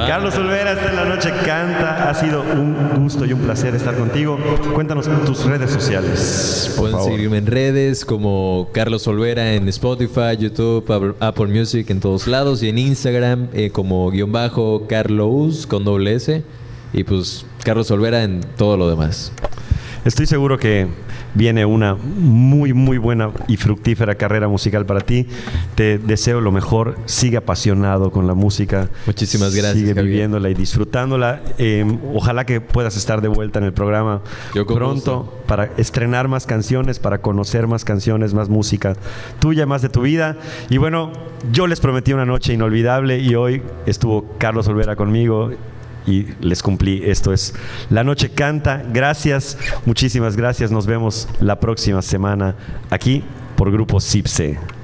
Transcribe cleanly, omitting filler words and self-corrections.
Carlos Olvera está en La Noche Canta. Ha sido un gusto y un placer estar contigo. Cuéntanos tus redes sociales, por Pueden favor. seguirme en redes como Carlos Olvera en Spotify, YouTube, Apple Music, en todos lados. Y en Instagram como _ Carlos con doble S. Y pues Carlos Olvera en todo lo demás. Estoy seguro que viene una muy, muy buena y fructífera carrera musical para ti. Te deseo lo mejor. Sigue apasionado con la música. Muchísimas gracias, Sigue Javier. viviéndola y disfrutándola. Ojalá que puedas estar de vuelta en el programa Yo con pronto gusto. para estrenar más canciones, para conocer más canciones, más música tuya, más de tu vida. Y bueno, yo les prometí una noche inolvidable y hoy estuvo Carlos Olvera conmigo. Y les cumplí. Esto es La Noche Canta. Gracias, muchísimas gracias. Nos vemos la próxima semana aquí por Grupo Cipse.